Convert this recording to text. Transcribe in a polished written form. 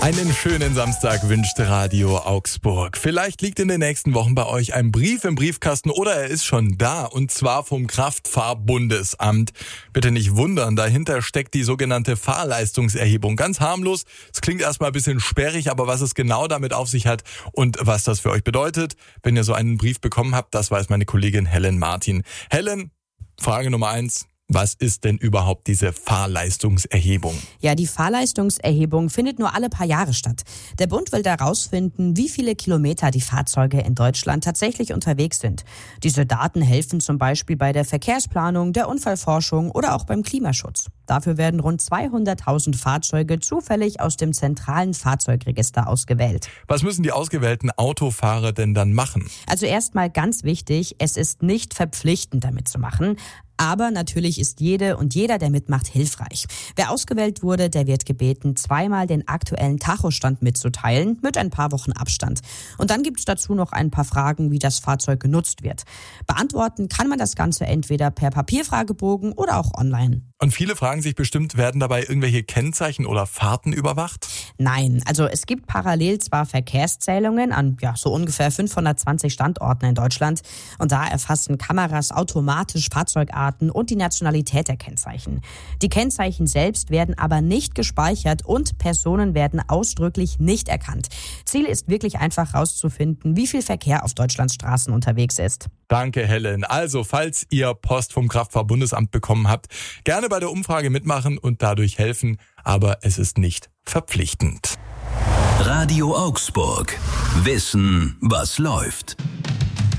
Einen schönen Samstag wünscht Radio Augsburg. Vielleicht liegt in den nächsten Wochen bei euch ein Brief im Briefkasten oder er ist schon da, und zwar vom Kraftfahrbundesamt. Bitte nicht wundern, dahinter steckt die sogenannte Fahrleistungserhebung. Ganz harmlos, es klingt erstmal ein bisschen sperrig, aber was es genau damit auf sich hat und was das für euch bedeutet, wenn ihr so einen Brief bekommen habt, das weiß meine Kollegin Helen Martin. Helen, Frage Nummer 1. Was ist denn überhaupt diese Fahrleistungserhebung? Ja, die Fahrleistungserhebung findet nur alle paar Jahre statt. Der Bund will herausfinden, wie viele Kilometer die Fahrzeuge in Deutschland tatsächlich unterwegs sind. Diese Daten helfen zum Beispiel bei der Verkehrsplanung, der Unfallforschung oder auch beim Klimaschutz. Dafür werden rund 200.000 Fahrzeuge zufällig aus dem zentralen Fahrzeugregister ausgewählt. Was müssen die ausgewählten Autofahrer denn dann machen? Also erstmal ganz wichtig, es ist nicht verpflichtend, damit zu machen. Aber natürlich ist jede und jeder, der mitmacht, hilfreich. Wer ausgewählt wurde, der wird gebeten, zweimal den aktuellen Tachostand mitzuteilen, mit ein paar Wochen Abstand. Und dann gibt es dazu noch ein paar Fragen, wie das Fahrzeug genutzt wird. Beantworten kann man das Ganze entweder per Papierfragebogen oder auch online. Und viele fragen sich bestimmt, werden dabei irgendwelche Kennzeichen oder Fahrten überwacht? Nein, also es gibt parallel zwar Verkehrszählungen an so ungefähr 520 Standorten in Deutschland. Und da erfassen Kameras automatisch Fahrzeugarten und die Nationalität der Kennzeichen. Die Kennzeichen selbst werden aber nicht gespeichert und Personen werden ausdrücklich nicht erkannt. Ziel ist wirklich einfach herauszufinden, wie viel Verkehr auf Deutschlands Straßen unterwegs ist. Danke, Helen. Also, falls ihr Post vom Kraftfahrbundesamt bekommen habt, gerne bei der Umfrage mitmachen und dadurch helfen, aber es ist nicht verpflichtend. Radio Augsburg. Wissen, was läuft.